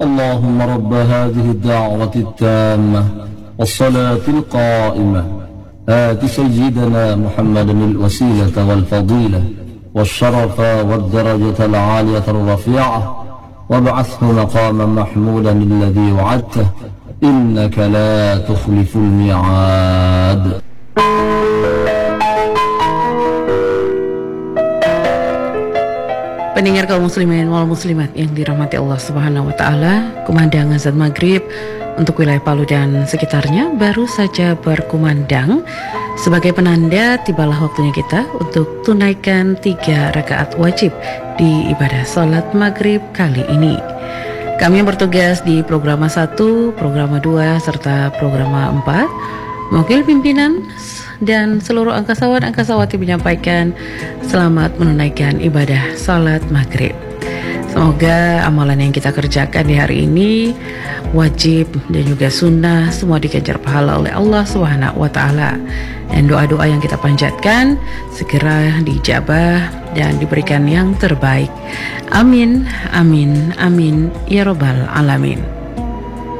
اللهم رب هذه الدعوة التامة والصلاة القائمة آت سيدنا محمد الوسيلة والفضيلة والشرف والدرجة العالية الرفيعة وابعثه مقاما محمودا الذي وعدته إنك لا تخلف الميعاد. Pendengar kaum muslimin wal muslimat yang dirahmati Allah Subhanahu wa taala, kumandang azan maghrib untuk wilayah Palu dan sekitarnya baru saja berkumandang sebagai penanda tibalah waktunya kita untuk tunaikan 3 rakaat wajib di ibadah salat maghrib kali ini. Kami yang bertugas di programa 1, programa 2 serta programa 4, mewakili pimpinan dan seluruh angkasawati menyampaikan selamat menunaikan ibadah salat maghrib. Semoga amalan yang kita kerjakan di hari ini, wajib dan juga sunnah, semua diganjar pahala oleh Allah Subhanahu wa taala. Dan doa-doa yang kita panjatkan segera dijabah dan diberikan yang terbaik. Amin, amin, amin ya rabbal alamin.